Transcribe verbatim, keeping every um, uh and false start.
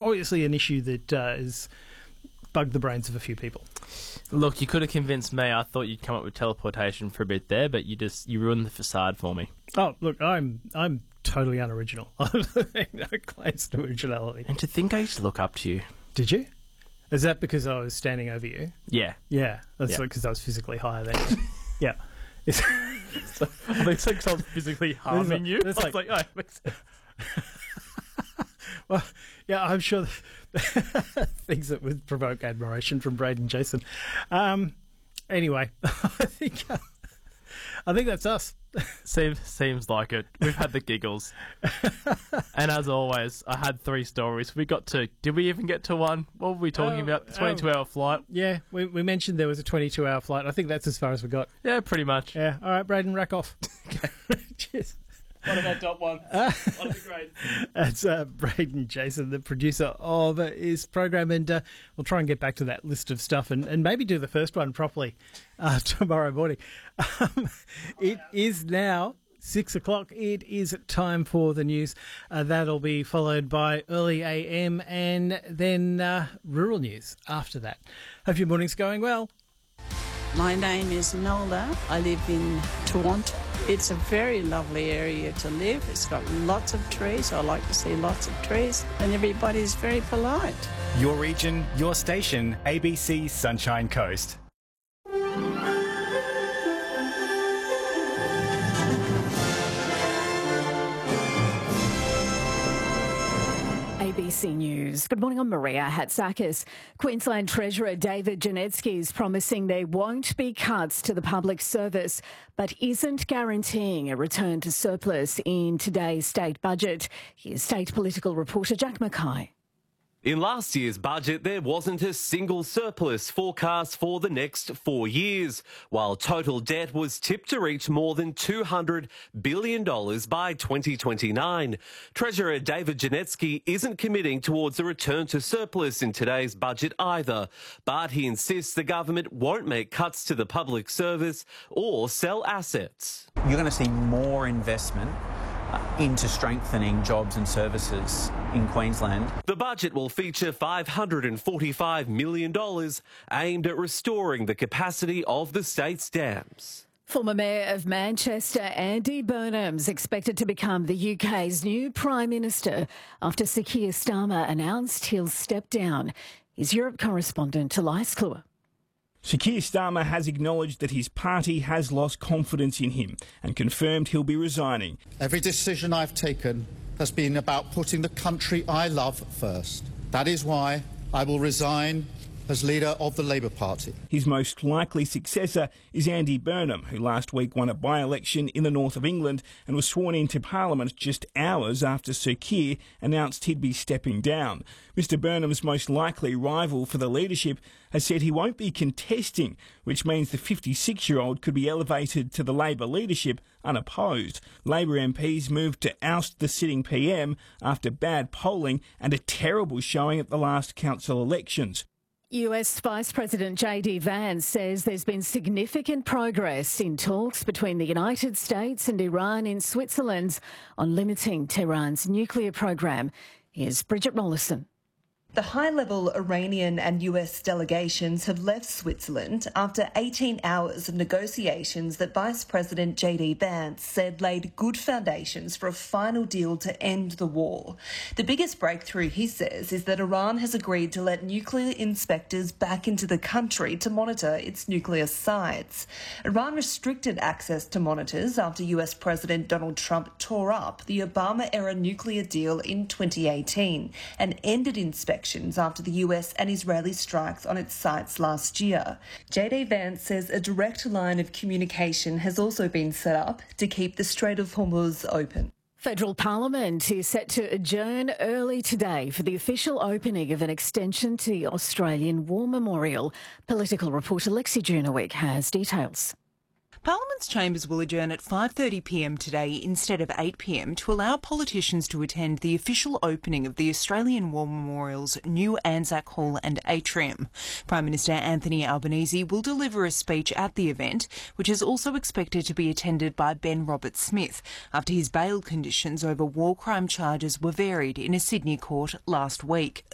obviously an issue that uh, has bugged the brains of a few people. Look, you could have convinced me. I thought you'd come up with teleportation for a bit there, but you just you ruined the facade for me. Oh, look, I'm I'm totally unoriginal. I have no claims to originality. And to think I used to look up to you. Did you? Is that because I was standing over you? Yeah. Yeah, that's Yeah. because I was physically higher than you. Yeah. It's- So, I think so 'cause I was physically harming you. It's I was like- like, oh, makes sense. Well, yeah, I'm sure things that would provoke admiration from Braden Jason. Um, anyway, I think uh, I think that's us. Seems seems like it. We've had the giggles, and as always, I had three stories. We got to. Did we even get to one? What were we talking Oh, about? The twenty-two hour flight. Yeah, we, we mentioned there was a twenty-two hour flight. I think that's as far as we got. Yeah, pretty much. Yeah. All right, Braden, rack off. Cheers. One of our top ones. One of the great. That's uh, Braden Jason, the producer of uh, his program, and uh, we'll try and get back to that list of stuff and, and maybe do the first one properly uh, tomorrow morning. Um, it is now six o'clock. It is time for the news. Uh, that'll be followed by early A M and then uh, rural news after that. Hope your morning's going well. My name is Nola. I live in Toronto. It's a very lovely area to live. It's got lots of trees. I like to see lots of trees. And everybody's very polite. Your region, your station, A B C Sunshine Coast. A B C News. Good morning, I'm Maria Hatzakis. Queensland Treasurer David Janetsky is promising there won't be cuts to the public service, but isn't guaranteeing a return to surplus in today's state budget. Here's state political reporter Jack Mackay. In last year's budget, there wasn't a single surplus forecast for the next four years, while total debt was tipped to reach more than two hundred billion dollars by twenty twenty-nine. Treasurer David Janetsky isn't committing towards a return to surplus in today's budget either, but he insists the government won't make cuts to the public service or sell assets. You're going to see more investment Uh, into strengthening jobs and services in Queensland. The budget will feature five hundred forty-five million dollars aimed at restoring the capacity of the state's dams. Former Mayor of Manchester, Andy Burnham's expected to become the U K's new Prime Minister after Sir Keir Starmer announced he'll step down. His Europe correspondent, Elias Kluwer. Sir Keir Starmer has acknowledged that his party has lost confidence in him and confirmed he'll be resigning. Every decision I've taken has been about putting the country I love first. That is why I will resign as leader of the Labour Party. His most likely successor is Andy Burnham, who last week won a by-election in the north of England and was sworn into Parliament just hours after Sir Keir announced he'd be stepping down. Mister Burnham's most likely rival for the leadership has said he won't be contesting, which means the fifty-six-year-old could be elevated to the Labor leadership unopposed. Labor M Ps moved to oust the sitting P M after bad polling and a terrible showing at the last council elections. U S Vice President J D Vance says there's been significant progress in talks between the United States and Iran in Switzerland on limiting Tehran's nuclear program. Here's Bridget Rollison. The high-level Iranian and U S delegations have left Switzerland after eighteen hours of negotiations that Vice President J D Vance said laid good foundations for a final deal to end the war. The biggest breakthrough, he says, is that Iran has agreed to let nuclear inspectors back into the country to monitor its nuclear sites. Iran restricted access to monitors after U S President Donald Trump tore up the Obama-era nuclear deal in twenty eighteen and ended inspections after the U S and Israeli strikes on its sites last year. J D Vance says a direct line of communication has also been set up to keep the Strait of Hormuz open. Federal Parliament is set to adjourn early today for the official opening of an extension to the Australian War Memorial. Political reporter Lexi Jurnowick has details. Parliament's chambers will adjourn at five thirty p m today instead of eight p m to allow politicians to attend the official opening of the Australian War Memorial's new Anzac Hall and atrium. Prime Minister Anthony Albanese will deliver a speech at the event, which is also expected to be attended by Ben Roberts-Smith after his bail conditions over war crime charges were varied in a Sydney court last week.